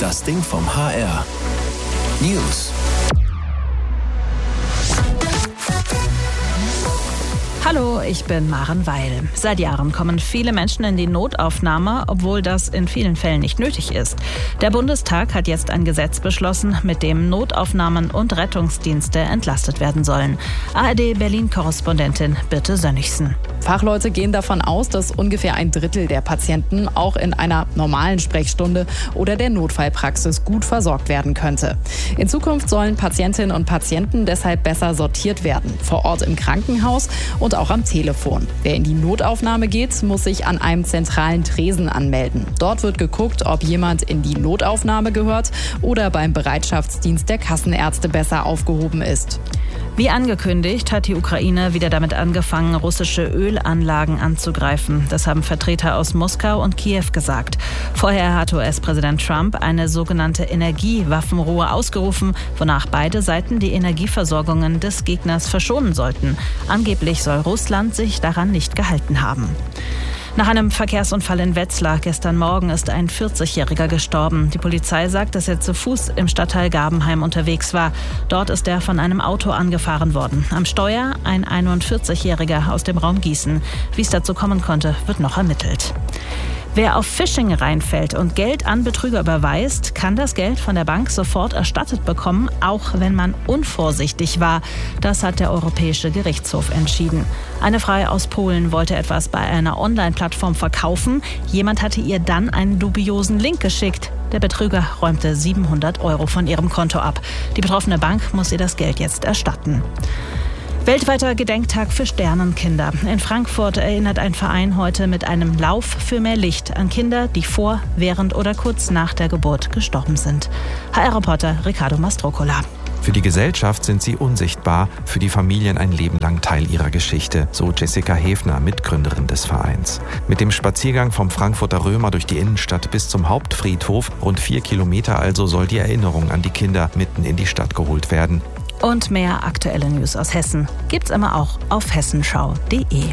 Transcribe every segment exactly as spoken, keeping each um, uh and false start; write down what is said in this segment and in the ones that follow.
Das Ding vom H R. News. Hallo, ich bin Maren Weil. Seit Jahren kommen viele Menschen in die Notaufnahme, obwohl das in vielen Fällen nicht nötig ist. Der Bundestag hat jetzt ein Gesetz beschlossen, mit dem Notaufnahmen und Rettungsdienste entlastet werden sollen. A R D-Berlin-Korrespondentin Birte Sönnigsen. Fachleute gehen davon aus, dass ungefähr ein Drittel der Patienten auch in einer normalen Sprechstunde oder der Notfallpraxis gut versorgt werden könnte. In Zukunft sollen Patientinnen und Patienten deshalb besser sortiert werden, vor Ort im Krankenhaus und auch am Telefon. Wer in die Notaufnahme geht, muss sich an einem zentralen Tresen anmelden. Dort wird geguckt, ob jemand in die Notaufnahme gehört oder beim Bereitschaftsdienst der Kassenärzte besser aufgehoben ist. Wie angekündigt, hat die Ukraine wieder damit angefangen, russische Ölanlagen anzugreifen. Das haben Vertreter aus Moskau und Kiew gesagt. Vorher hat U S-Präsident Trump eine sogenannte Energiewaffenruhe ausgerufen, wonach beide Seiten die Energieversorgungen des Gegners verschonen sollten. Angeblich soll Russland sich daran nicht gehalten haben. Nach einem Verkehrsunfall in Wetzlar gestern Morgen ist ein vierzigjähriger gestorben. Die Polizei sagt, dass er zu Fuß im Stadtteil Gabenheim unterwegs war. Dort ist er von einem Auto angefahren worden. Am Steuer ein einundvierzigjähriger aus dem Raum Gießen. Wie es dazu kommen konnte, wird noch ermittelt. Wer auf Phishing reinfällt und Geld an Betrüger überweist, kann das Geld von der Bank sofort erstattet bekommen, auch wenn man unvorsichtig war. Das hat der Europäische Gerichtshof entschieden. Eine Frau aus Polen wollte etwas bei einer Online-Plattform verkaufen. Jemand hatte ihr dann einen dubiosen Link geschickt. Der Betrüger räumte siebenhundert Euro von ihrem Konto ab. Die betroffene Bank muss ihr das Geld jetzt erstatten. Weltweiter Gedenktag für Sternenkinder. In Frankfurt erinnert ein Verein heute mit einem Lauf für mehr Licht an Kinder, die vor, während oder kurz nach der Geburt gestorben sind. H R-Reporter Riccardo Mastrocola. Für die Gesellschaft sind sie unsichtbar, für die Familien ein Leben lang Teil ihrer Geschichte, so Jessica Hefner, Mitgründerin des Vereins. Mit dem Spaziergang vom Frankfurter Römer durch die Innenstadt bis zum Hauptfriedhof, rund vier Kilometer also, soll die Erinnerung an die Kinder mitten in die Stadt geholt werden. Und mehr aktuelle News aus Hessen gibt's immer auch auf hessenschau punkt de.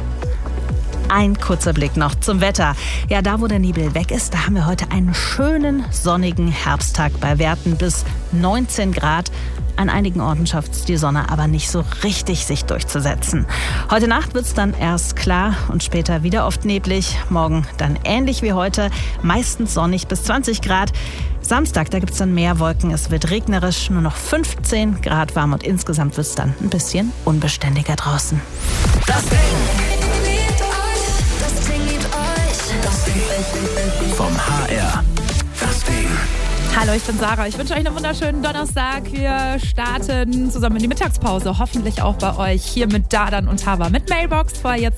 Ein kurzer Blick noch zum Wetter. Ja, da wo der Nebel weg ist, da haben wir heute einen schönen sonnigen Herbsttag bei Werten bis neunzehn Grad. An einigen Orten schafft es die Sonne aber nicht so richtig, sich durchzusetzen. Heute Nacht wird es dann erst klar und später wieder oft neblig. Morgen dann ähnlich wie heute, meistens sonnig bis zwanzig Grad. Samstag, da gibt es dann mehr Wolken, es wird regnerisch, nur noch fünfzehn Grad warm und insgesamt wird es dann ein bisschen unbeständiger draußen. Das Ding liebt euch. Das Ding liebt euch. Das Ding vom H R. Das Ding. Hallo, ich bin Sarah. Ich wünsche euch einen wunderschönen Donnerstag. Wir starten zusammen in die Mittagspause. Hoffentlich auch bei euch hier mit Dardan und Hava mit Mailbox. Vorher jetzt